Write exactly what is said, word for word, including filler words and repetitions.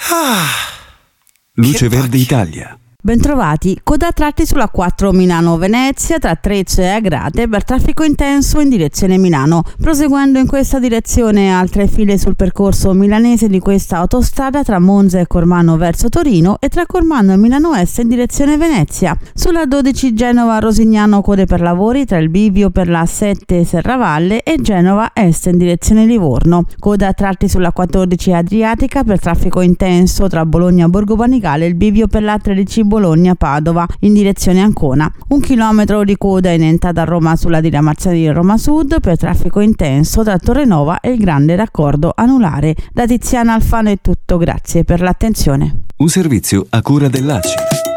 Ah, Luce che Verde pacchi. Italia. Bentrovati, coda a tratti sulla quattro Milano-Venezia tra Trecce e Agrate per traffico intenso in direzione Milano. Proseguendo in questa direzione altre file sul percorso milanese di questa autostrada tra Monza e Cormano verso Torino e tra Cormano e Milano Est in direzione Venezia. Sulla dodici Genova-Rosignano code per lavori tra il bivio per la sette Serravalle e Genova Est in direzione Livorno. Coda a tratti sulla quattordici Adriatica per traffico intenso tra Bologna Borgo Panigale e il bivio per la tredici Bologna-Padova in direzione Ancona. Un chilometro di coda in entrata a Roma sulla diramazione di Roma Sud per traffico intenso tra Torrenova e il grande raccordo anulare. Da Tiziana Alfano è tutto, grazie per l'attenzione. Un servizio a cura dell'A C I.